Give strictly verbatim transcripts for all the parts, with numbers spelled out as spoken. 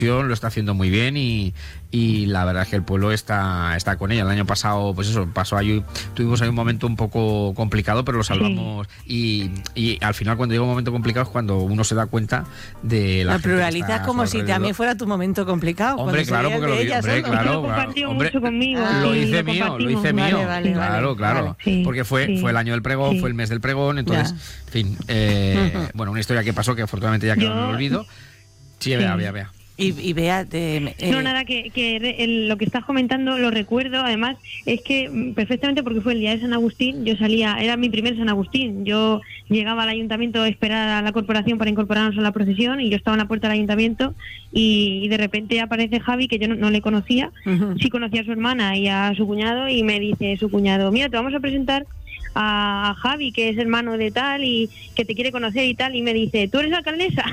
lo está haciendo muy bien y, y la verdad es que el pueblo está, está con ella. El año pasado, pues eso, pasó ahí, tuvimos ahí un momento un poco complicado, pero lo salvamos. Sí. Y, y al final, cuando llega un momento complicado, es cuando uno se da cuenta de la Lo pluralizas como si también fuera tu momento complicado. Hombre, claro, porque lo digo, hombre, claro, compartió hombre, mucho conmigo. Ah, lo hice lo mío, lo hice mío. Vale, vale, claro, vale, claro. Vale. Sí, porque fue, sí, fue el año del pregón, sí. fue el mes del pregón, entonces, Ya. en fin, eh, bueno, una historia que pasó que afortunadamente ya quedó en el olvido. Sí, vea, vea, vea. Y, y vea, de, eh, no, nada, que, que el, lo que estás comentando lo recuerdo, además, es que perfectamente porque fue el día de San Agustín, yo salía, era mi primer San Agustín, yo llegaba al ayuntamiento a esperar a la corporación para incorporarnos a la procesión y yo estaba en la puerta del ayuntamiento y, y de repente aparece Javi, que yo no, no le conocía, uh-huh. sí conocía a su hermana y a su cuñado y me dice su cuñado, mira, te vamos a presentar a Javi, que es hermano de tal y que te quiere conocer y tal, y me dice, ¿tú eres alcaldesa?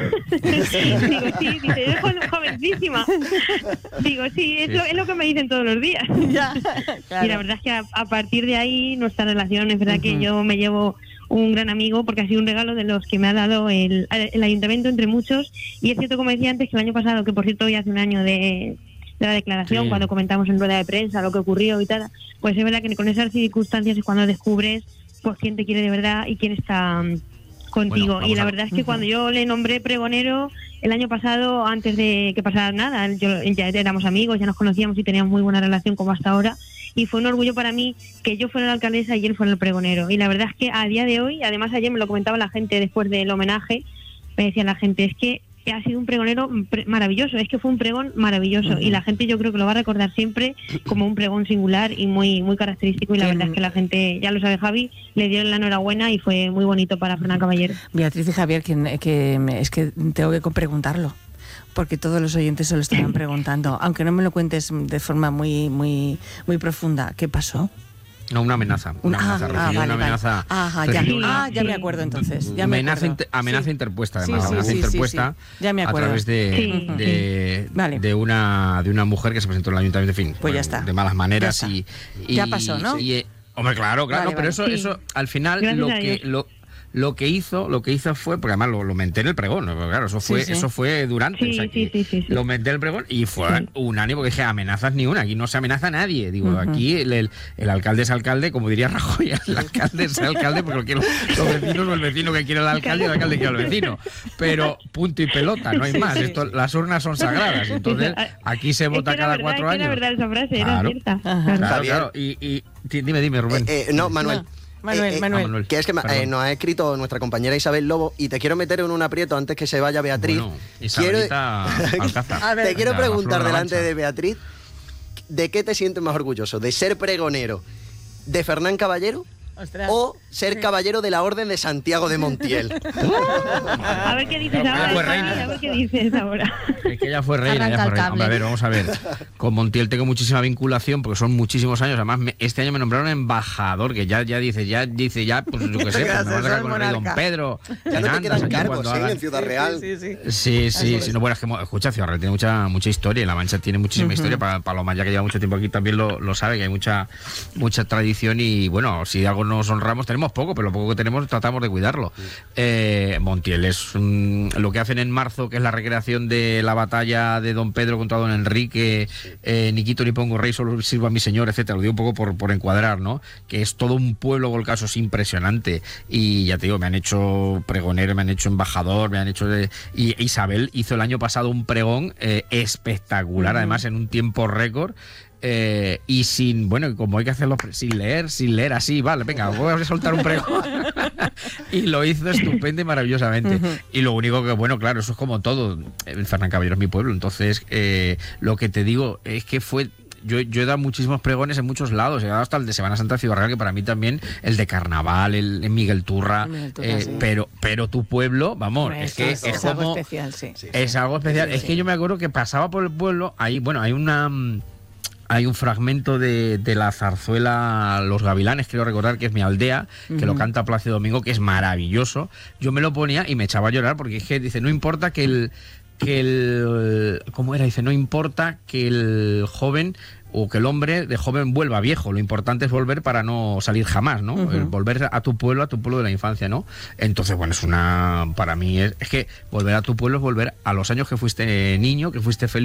Digo, sí, dice, eres jovencísima. Digo, sí, es, sí. Lo, es lo que me dicen todos los días. Ya, claro. Y la verdad es que a, a partir de ahí nuestra relación, es verdad uh-huh. que yo me llevo un gran amigo porque ha sido un regalo de los que me ha dado el, el ayuntamiento entre muchos, y es cierto, como decía antes, que el año pasado, que por cierto hoy hace un año de... de la declaración, sí. cuando comentamos en rueda de prensa lo que ocurrió y tal, pues es verdad que con esas circunstancias es cuando descubres pues quién te quiere de verdad y quién está um, contigo. Bueno, y la a... verdad es que uh-huh. cuando yo le nombré pregonero el año pasado, antes de que pasara nada, yo, ya éramos amigos, ya nos conocíamos y teníamos muy buena relación como hasta ahora, y fue un orgullo para mí que yo fuera la alcaldesa y él fuera el pregonero. Y la verdad es que a día de hoy, además ayer me lo comentaba la gente después del homenaje, me decía la gente, es que ha sido un pregonero pre- maravilloso, es que fue un pregón maravilloso uh-huh. y la gente yo creo que lo va a recordar siempre como un pregón singular y muy muy característico, y la verdad es que la gente, ya lo sabe Javi, le dio la enhorabuena y fue muy bonito para Fernán Caballero. Beatriz y Javier, que, que es que tengo que preguntarlo porque todos los oyentes se lo estaban preguntando, aunque no me lo cuentes de forma muy muy muy profunda. ¿Qué pasó? No, una amenaza. Una ah, amenaza. Ah, recibió vale, una amenaza. Vale. Ajá, ya, una, ah, ya me acuerdo entonces. Ya me amenaza, acuerdo. Inter, amenaza sí. interpuesta, además. Sí, sí, amenaza sí, interpuesta sí, sí. Ya me acuerdo. a través de, sí. de, vale. de, una, de una mujer que se presentó en el ayuntamiento, en fin. Pues ya está. De malas maneras. Ya, y, y, ya pasó, ¿no? Y, y, hombre, claro, claro. Vale, pero vale. eso, sí. eso al final Gracias lo que. Lo, Lo que hizo, lo que hizo fue, porque además lo, lo menté en el pregón, claro, eso fue, sí, sí. eso fue durante, sí, o sea, sí, sí, sí, sí. lo menté en el pregón y fue sí. unánime, porque dije, amenazas ni una, aquí no se amenaza a nadie, digo, uh-huh. aquí el, el, el alcalde es alcalde, como diría Rajoy, el alcalde es alcalde, porque los, los vecinos o el vecino que quiere el alcalde, el alcalde quiere al vecino, pero punto y pelota, no hay más, sí, sí. Esto, las urnas son sagradas, entonces aquí se vota cada verdad, cuatro es años. Era verdad esa frase, claro. era cierta. Claro, claro, y, y dime, dime, Rubén. Eh, eh, no, Manuel. No. Manuel, eh, eh, Manuel. Manuel. Que es que eh, nos ha escrito nuestra compañera Isabel Lobo y te quiero meter en un aprieto antes que se vaya Beatriz. Bueno, Isabelita quiero... te quiero Venga, preguntar delante de Beatriz, ¿de qué te sientes más orgulloso? ¿De ser pregonero de Fernán Caballero? Ostras. O ser caballero de la Orden de Santiago de Montiel. A ver qué dices ahora. Fue reina. A ver qué dices ahora. Es que ella fue reina, ella fue reina. Hombre, a ver, vamos a ver. Con Montiel tengo muchísima vinculación porque son muchísimos años. Además, me, este año me nombraron embajador, que ya, ya dice, ya dice, ya, pues yo qué sé, pues me van a sacar con el rey Don Pedro. Ya no te quedan cargos, ¿eh? Hagan... En Ciudad Real. Sí, sí, sí. Sí, sí, sí no, bueno, es que, escucha, Ciudad Real tiene mucha, mucha historia y La Mancha tiene muchísima uh-huh. historia. Para Paloma, ya que lleva mucho tiempo aquí, también lo, lo sabe, que hay mucha, mucha tradición y, bueno, si algo nos honramos, tenemos poco, pero lo poco que tenemos tratamos de cuidarlo. Eh, Montiel es um, lo que hacen en marzo, que es la recreación de la batalla de Don Pedro contra Don Enrique, eh, ni quito ni pongo rey, solo sirvo a mi señor, etcétera. Lo digo un poco por, por encuadrar, ¿no? Que es todo un pueblo volcaso, es impresionante. Y ya te digo, me han hecho pregonero, me han hecho embajador, me han hecho... De, y Isabel hizo el año pasado un pregón eh, espectacular, uh-huh. además en un tiempo récord. Eh, y sin, bueno, como hay que hacerlo sin leer, sin leer así, vale, venga, voy a soltar un pregón. Y lo hizo estupendo y maravillosamente. Uh-huh. Y lo único que, bueno, claro, eso es como todo. El Fernán Caballero es mi pueblo, entonces eh, lo que te digo es que fue... Yo, yo he dado muchísimos pregones en muchos lados, he dado hasta el de Semana Santa de Ciudad Real, que para mí también el de Carnaval, el de Miguel Turra, Miguel Turra eh, sí. pero pero tu pueblo, vamos, es, es que es, es como... algo especial, sí. Es algo especial, sí, sí, es que yo me acuerdo que pasaba por el pueblo, ahí, bueno, hay una... Hay un fragmento de, de la zarzuela Los Gavilanes, quiero recordar, que es mi aldea, que uh-huh. lo canta Plácido Domingo, que es maravilloso. Yo me lo ponía y me echaba a llorar porque es que dice, no importa que el... que el ¿cómo era? Dice, no importa que el joven o que el hombre de joven vuelva viejo, lo importante es volver para no salir jamás, ¿no? Uh-huh. El volver a tu pueblo, a tu pueblo de la infancia, ¿no? Entonces, bueno, es una... Para mí es, es que volver a tu pueblo es volver a los años que fuiste niño, que fuiste feliz.